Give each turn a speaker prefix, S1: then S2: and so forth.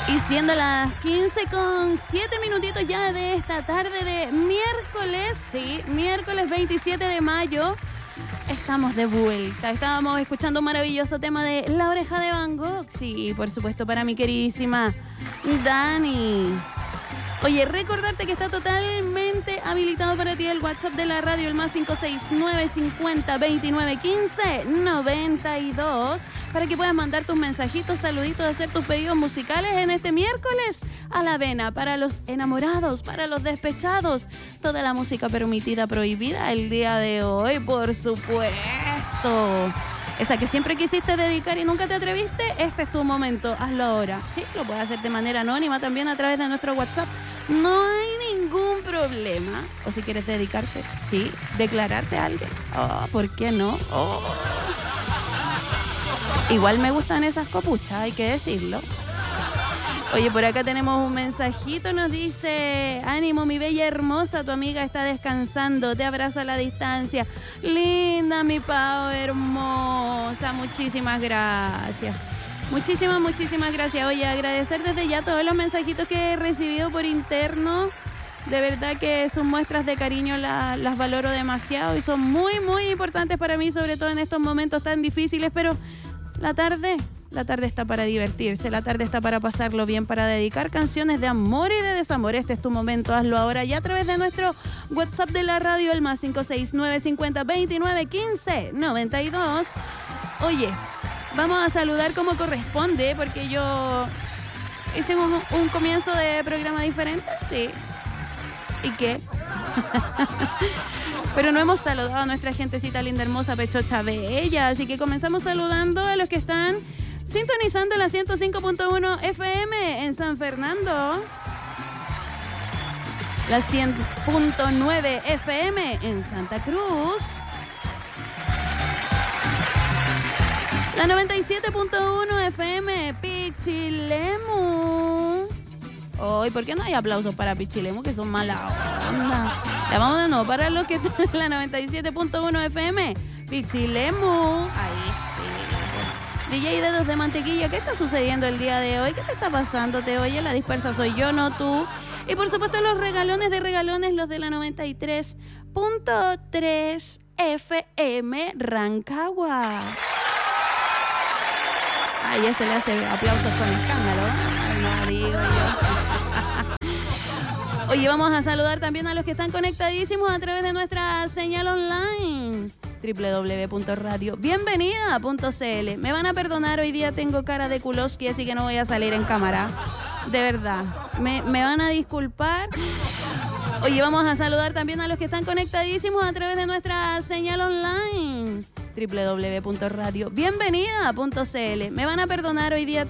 S1: Y siendo las 15:07 minutitos ya de esta tarde de miércoles, sí, miércoles 27 de mayo, estamos de vuelta. Estábamos escuchando un maravilloso tema de La Oreja de Van Gogh, sí, por supuesto para mi queridísima Dani. Oye, recordarte que está totalmente habilitado para ti el WhatsApp de la radio, el más 569-50-29-15-92, para que puedas mandar tus mensajitos, saluditos, hacer tus pedidos musicales en este miércoles a la vena, para los enamorados, para los despechados, toda la música permitida, prohibida el día de hoy, por supuesto. Esa que siempre quisiste dedicar y nunca te atreviste, este es tu momento, hazlo ahora. Sí, lo puedes hacer de manera anónima también a través de nuestro WhatsApp. No hay ningún problema. O si quieres dedicarte, sí, declararte a alguien. Oh, ¿por qué no? Oh. Igual me gustan esas copuchas, hay que decirlo. Oye, por acá tenemos un mensajito, nos dice: ánimo, mi bella hermosa, tu amiga está descansando, te abrazo a la distancia. Linda, mi Pau hermosa, muchísimas gracias. Muchísimas gracias. Oye, agradecer desde ya todos los mensajitos que he recibido por interno. De verdad que son muestras de cariño, las valoro demasiado y son muy importantes para mí, sobre todo en estos momentos tan difíciles, pero la tarde está para divertirse, la tarde está para pasarlo bien, para dedicar canciones de amor y de desamor. Este es tu momento, hazlo ahora ya a través de nuestro WhatsApp de la radio, el más 569-50-29-15-92. Oye, vamos a saludar como corresponde, porque yo hice un comienzo de programa diferente, sí. ¿Y qué? Pero no hemos saludado a nuestra gentecita linda, hermosa, pechocha, bella. Así que comenzamos saludando a los que están sintonizando la 105.1 FM en San Fernando, la 100.9 FM en Santa Cruz, la 97.1 FM Pichilemu. Hoy, ¿por qué no hay aplausos para Pichilemu, que son mala onda? Ya vamos de nuevo para los que están en la 97.1 FM Pichilemu. Ahí sí. DJ Dedos de Mantequilla, ¿qué está sucediendo el día de hoy? ¿Qué te está pasando? Te oye, la dispersa soy yo, no tú. Y por supuesto los regalones de regalones, los de la 93.3 FM Rancagua. Ay, ya se le hace aplausos con escándalo. Ay, no digo yo. Oye, vamos a saludar también a los que están conectadísimos a través de nuestra señal online www.radiobienvenida.cl. Me van a perdonar, hoy día tengo cara de Kulowski, así que no voy a salir en cámara. De verdad, me van a disculpar. Oye, vamos a saludar también a los que están conectadísimos a través de nuestra señal online www.radiobienvenida.cl. Me van a perdonar, hoy día